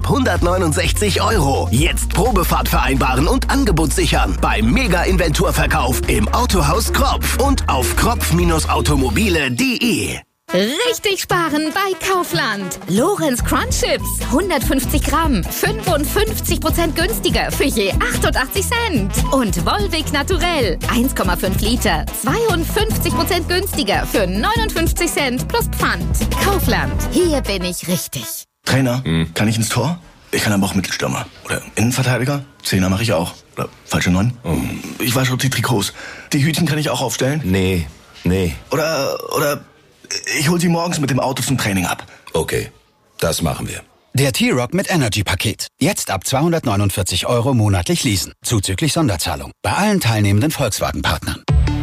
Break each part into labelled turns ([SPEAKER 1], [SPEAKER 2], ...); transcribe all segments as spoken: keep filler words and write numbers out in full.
[SPEAKER 1] ab hundertneunundsechzig Euro. Jetzt Probefahrt vereinbaren und Angebot sichern beim Mega-Inventurverkauf im Autohaus Kropf und auf kropf Automobile punkt de.
[SPEAKER 2] Richtig sparen bei Kaufland. Lorenz Crunch Chips, hundertfünfzig Gramm, fünfundfünfzig Prozent günstiger für je achtundachtzig Cent. Und Volvic Naturell, eins Komma fünf Liter, zweiundfünfzig Prozent günstiger für neunundfünfzig Cent plus Pfand. Kaufland, hier bin ich richtig.
[SPEAKER 3] Trainer, hm. kann ich ins Tor? Ich kann aber auch Mittelstürmer. Oder Innenverteidiger? Zehner mache ich auch. Oder falsche Neun? Oh. Ich wasche auch die Trikots. Die Hütchen kann ich auch aufstellen?
[SPEAKER 4] Nee, nee.
[SPEAKER 3] Oder, oder... ich hol sie morgens mit dem Auto zum Training ab.
[SPEAKER 4] Okay, das machen wir.
[SPEAKER 5] Der T-Rock mit Energy-Paket. Jetzt ab zweihundertneunundvierzig Euro monatlich leasen. Zuzüglich Sonderzahlung. Bei allen teilnehmenden Volkswagen-Partnern.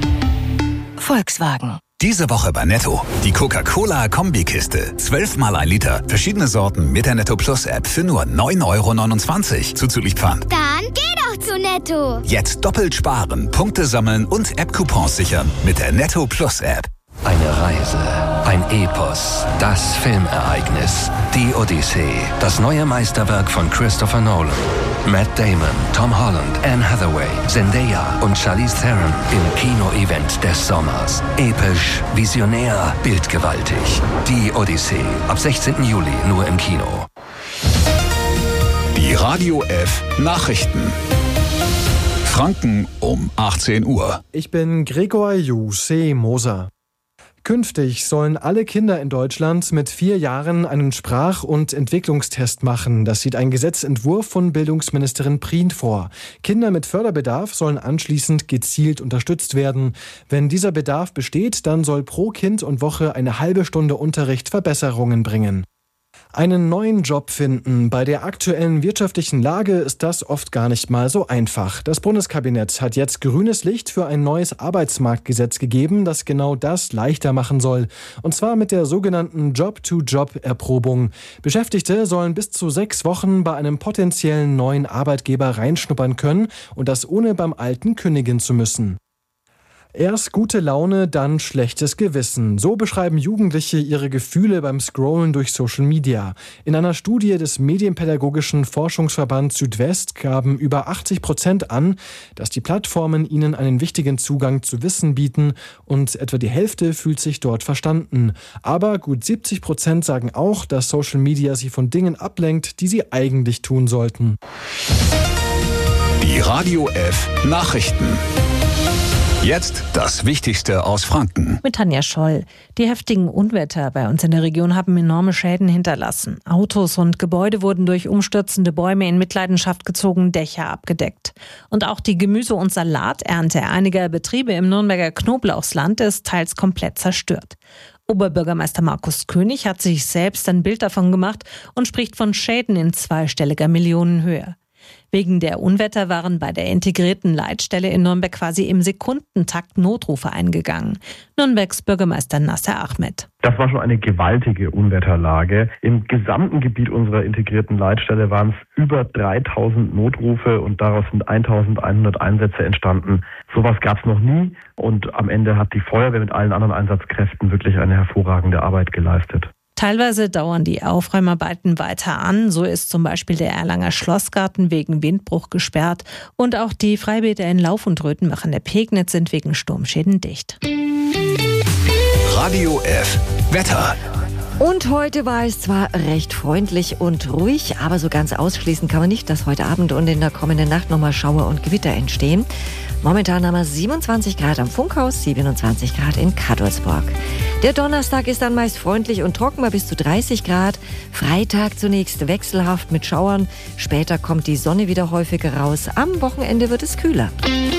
[SPEAKER 6] Volkswagen.
[SPEAKER 7] Diese Woche bei Netto. Die Coca-Cola-Kombikiste. zwölf mal ein Liter. Verschiedene Sorten mit der Netto Plus App für nur neun Euro neunundzwanzig. Zuzüglich Pfand.
[SPEAKER 8] Dann geh doch zu Netto.
[SPEAKER 7] Jetzt doppelt sparen, Punkte sammeln und App-Coupons sichern mit der Netto Plus App.
[SPEAKER 9] Eine Reise, ein Epos, das Filmereignis, die Odyssee, das neue Meisterwerk von Christopher Nolan. Matt Damon, Tom Holland, Anne Hathaway, Zendaya und Charlize Theron im Kino-Event des Sommers. Episch, visionär, bildgewaltig. Die Odyssee, ab sechzehnten Juli nur im Kino.
[SPEAKER 7] Die Radio F Nachrichten. Franken um achtzehn Uhr.
[SPEAKER 10] Ich bin Gregor Jussi Moser. Künftig sollen alle Kinder in Deutschland mit vier Jahren einen Sprach- und Entwicklungstest machen. Das sieht ein Gesetzentwurf von Bildungsministerin Prien vor. Kinder mit Förderbedarf sollen anschließend gezielt unterstützt werden. Wenn dieser Bedarf besteht, dann soll pro Kind und Woche eine halbe Stunde Unterricht Verbesserungen bringen. Einen neuen Job finden. Bei der aktuellen wirtschaftlichen Lage ist das oft gar nicht mal so einfach. Das Bundeskabinett hat jetzt grünes Licht für ein neues Arbeitsmarktgesetz gegeben, das genau das leichter machen soll. Und zwar mit der sogenannten Job-to-Job-Erprobung. Beschäftigte sollen bis zu sechs Wochen bei einem potenziellen neuen Arbeitgeber reinschnuppern können und das ohne beim alten kündigen zu müssen. Erst gute Laune, dann schlechtes Gewissen. So beschreiben Jugendliche ihre Gefühle beim Scrollen durch Social Media. In einer Studie des Medienpädagogischen Forschungsverbands Südwest gaben über achtzig Prozent an, dass die Plattformen ihnen einen wichtigen Zugang zu Wissen bieten und etwa die Hälfte fühlt sich dort verstanden. Aber gut siebzig Prozent sagen auch, dass Social Media sie von Dingen ablenkt, die sie eigentlich tun sollten.
[SPEAKER 7] Die Radio F Nachrichten. Jetzt das Wichtigste aus Franken.
[SPEAKER 6] Mit Tanja Scholl. Die heftigen Unwetter bei uns in der Region haben enorme Schäden hinterlassen. Autos und Gebäude wurden durch umstürzende Bäume in Mitleidenschaft gezogen, Dächer abgedeckt. Und auch die Gemüse- und Salaternte einiger Betriebe im Nürnberger Knoblauchsland ist teils komplett zerstört. Oberbürgermeister Markus König hat sich selbst ein Bild davon gemacht und spricht von Schäden in zweistelliger Millionenhöhe. Wegen der Unwetter waren bei der integrierten Leitstelle in Nürnberg quasi im Sekundentakt Notrufe eingegangen. Nürnbergs Bürgermeister Nasser Ahmed.
[SPEAKER 11] Das war schon eine gewaltige Unwetterlage. Im gesamten Gebiet unserer integrierten Leitstelle waren es über dreitausend Notrufe und daraus sind eintausendeinhundert Einsätze entstanden. Sowas gab es noch nie und am Ende hat die Feuerwehr mit allen anderen Einsatzkräften wirklich eine hervorragende Arbeit geleistet.
[SPEAKER 6] Teilweise dauern die Aufräumarbeiten weiter an. So ist zum Beispiel der Erlanger Schlossgarten wegen Windbruch gesperrt. Und auch die Freibäder in Lauf und Röthenbach an der Pegnitz sind wegen Sturmschäden dicht.
[SPEAKER 7] Radio F Wetter.
[SPEAKER 12] Und heute war es zwar recht freundlich und ruhig, aber so ganz ausschließen kann man nicht, dass heute Abend und in der kommenden Nacht nochmal Schauer und Gewitter entstehen. Momentan haben wir siebenundzwanzig Grad am Funkhaus, siebenundzwanzig Grad in Kadolsburg. Der Donnerstag ist dann meist freundlich und trocken bei bis zu dreißig Grad. Freitag zunächst wechselhaft mit Schauern. Später kommt die Sonne wieder häufiger raus. Am Wochenende wird es kühler.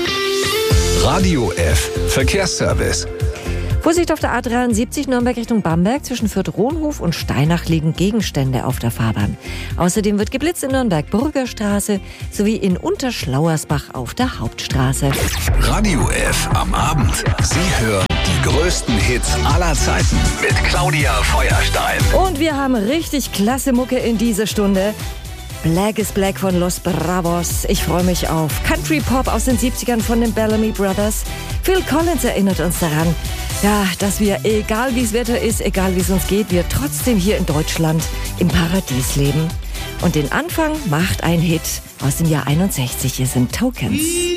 [SPEAKER 7] Radio F Verkehrsservice.
[SPEAKER 12] Vorsicht auf der A dreiundsiebzig Nürnberg Richtung Bamberg. Zwischen Fürth-Rohnhof und Steinach liegen Gegenstände auf der Fahrbahn. Außerdem wird geblitzt in Nürnberg-Burgerstraße sowie in Unterschlauersbach auf der Hauptstraße.
[SPEAKER 7] Radio F am Abend. Sie hören die größten Hits aller Zeiten mit Claudia Feuerstein.
[SPEAKER 12] Und wir haben richtig klasse Mucke in dieser Stunde. Black is Black von Los Bravos. Ich freue mich auf Country Pop aus den siebzigern von den Bellamy Brothers. Phil Collins erinnert uns daran, ja, dass wir, egal wie das Wetter ist, egal wie es uns geht, wir trotzdem hier in Deutschland im Paradies leben. Und den Anfang macht ein Hit aus dem Jahr einundsechzig. Hier sind Tokens.